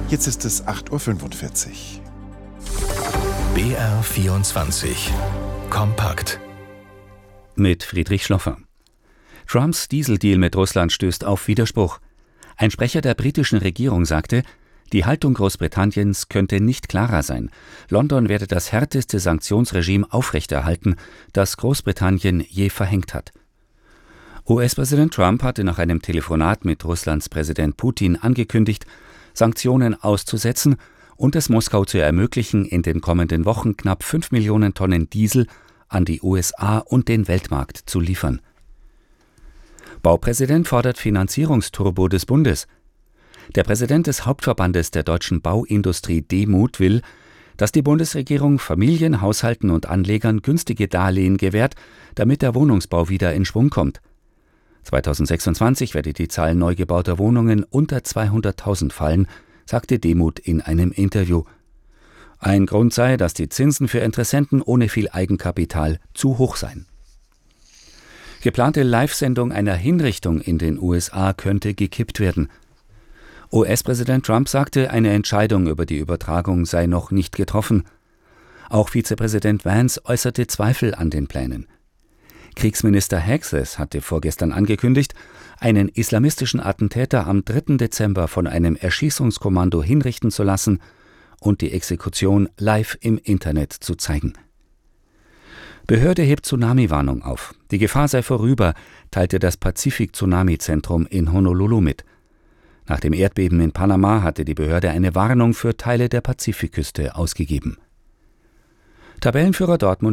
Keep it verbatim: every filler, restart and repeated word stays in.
Jetzt ist es acht Uhr fünfundvierzig. B R vierundzwanzig Kompakt mit Friedrich Schloffer. Trumps Dieseldeal mit Russland stößt auf Widerspruch. Ein Sprecher der britischen Regierung sagte, die Haltung Großbritanniens könnte nicht klarer sein. London werde das härteste Sanktionsregime aufrechterhalten, das Großbritannien je verhängt hat. U S-Präsident Trump hatte nach einem Telefonat mit Russlands Präsident Putin angekündigt, Sanktionen auszusetzen und es Moskau zu ermöglichen, in den kommenden Wochen knapp fünf Millionen Tonnen Diesel an die U S A und den Weltmarkt zu liefern. Baupräsident fordert Finanzierungsturbo des Bundes. Der Präsident des Hauptverbandes der deutschen Bauindustrie D-Mut will, dass die Bundesregierung Familien, Haushalten und Anlegern günstige Darlehen gewährt, damit der Wohnungsbau wieder in Schwung kommt. zweitausendsechsundzwanzig werde die Zahl neu gebauter Wohnungen unter zweihunderttausend fallen, sagte D-Mut in einem Interview. Ein Grund sei, dass die Zinsen für Interessenten ohne viel Eigenkapital zu hoch seien. Geplante Live-Sendung einer Hinrichtung in den U S A könnte gekippt werden. U S-Präsident Trump sagte, eine Entscheidung über die Übertragung sei noch nicht getroffen. Auch Vizepräsident Vance äußerte Zweifel an den Plänen. Kriegsminister Hexes hatte vorgestern angekündigt, einen islamistischen Attentäter am dritten Dezember von einem Erschießungskommando hinrichten zu lassen und die Exekution live im Internet zu zeigen. Behörde hebt Tsunami-Warnung auf. Die Gefahr sei vorüber, teilte das Pazifik-Tsunami-Zentrum in Honolulu mit. Nach dem Erdbeben in Panama hatte die Behörde eine Warnung für Teile der Pazifikküste ausgegeben. Tabellenführer Dortmund